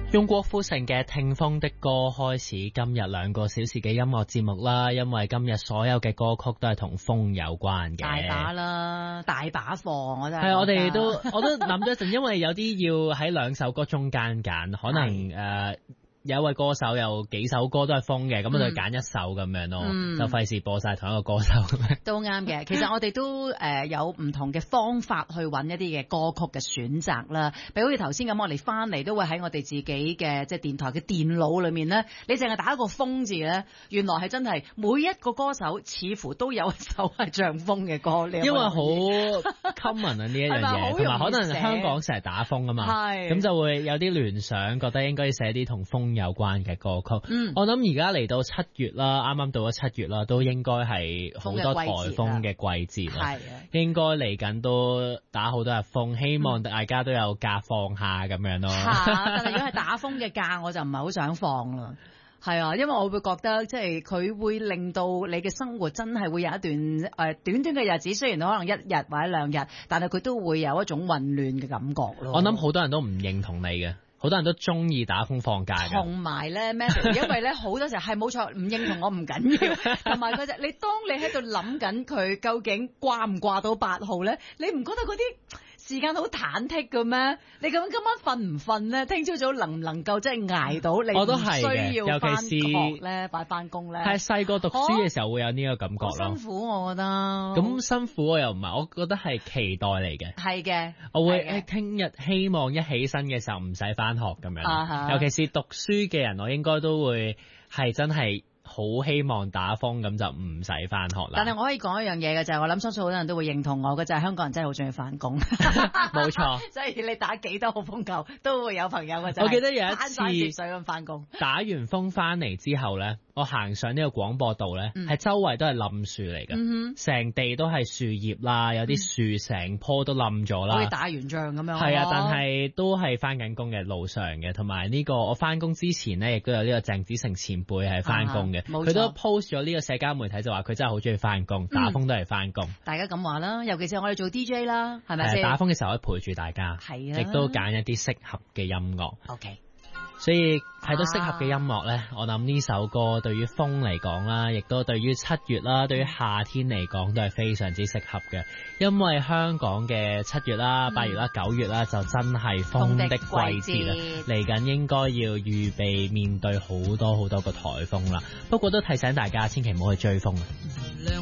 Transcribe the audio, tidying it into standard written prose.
用郭富城嘅《聽風的歌》開始今日2個小時嘅音樂節目啦，因為今日所有嘅歌曲都係同風有關嘅。 大把啦，大把貨，我真係。 係，我都諗咗一陣，因為有啲要喺2首歌中間揀，可能有一位歌手有幾首歌都係風嘅，咁我就揀一首咁樣咯，就費事播晒同一個歌手咁樣。 都啱嘅，其實我哋都有唔同嘅方法去揾一啲嘅歌曲嘅選擇啦。比如好似頭先咁，我哋翻嚟都會喺我哋自己嘅即係電台嘅電腦裏面咧，你淨係打一個風字咧，原來係真係每一個歌手似乎都有一首係像風嘅歌。 因為好 common 啊呢一樣嘢，同埋可能香港成日打風啊嘛，咁就會有啲聯想，覺得應該要寫啲同風有關嘅歌曲。我諗而家嚟到7月啦，啱啱到咗7月啦，都應該係好多颱風嘅季節啦，應該嚟緊都打好多日風，希望大家都有假放下咁樣咯。 但係如果係打風嘅假，我就唔係好想放啦。係啊，因為我會覺得即係佢會令到你嘅生活真係會有一段短短嘅日子，雖然可能1日或者2日，但係佢都會有一種混亂嘅感覺咯。 我諗好多人都唔認同你嘅。好多人都中意打風放假嘅， 同埋咧 Matthew 因為咧好多時候係冇錯，唔認同我唔緊要，同埋佢就你當你喺度諗緊佢究竟掛唔掛到8號咧，你唔覺得嗰啲時間好忐忑嘅咩？你究竟今晚瞓唔瞓咧？聽朝早能唔能夠即係捱到？你我都係需要翻學咧， 尤其是翻工咧。 係細個讀書嘅時候會有呢個感覺咯。 辛苦我覺得。 咁辛苦我又唔係，我覺得係期待嚟嘅。 係嘅。 我會聽日希望一起身嘅時候唔使翻學咁樣。尤其是讀書嘅人，我應該都會係真係。好希望打風咁就唔使翻學啦。 但係我可以講一樣嘢嘅就係，我諗相信好多人都會認同我嘅就係香港人真係好中意翻工。 冇錯， 所以你打幾多號風球都會有朋友嘅。 我記得有一次水咁翻工， 打完風翻嚟之後咧，我行上呢個廣播道咧，係周圍都係冧樹嚟嘅，成地都係樹葉啦，有啲樹成棵都冧咗啦， 好似打完仗咁樣。 係啊，但係都係翻緊工嘅路上嘅，同埋呢個我翻工之前咧，亦都有呢個鄭子誠前輩係翻工嘅。佢都 post 咗呢個社交媒體，就話佢真係好中意翻工，打風都係翻工。 大家咁話啦，尤其是我哋做 DJ 啦，係咪先？ 打風嘅時候可以陪住大家， 係啊， 亦都揀一啲適合嘅音樂。 OK。 所以睇到適合嘅音樂呢，我諗呢首歌對於風嚟講啦，亦都對於7月啦，對於夏天嚟講都係非常之適合嘅。因為香港嘅7月啦、8月啦、9月啦，就真係風的季節啦，嚟緊應該要預備面對好多好多個颱風啦。不過都提醒大家，千祈唔好去追風啊。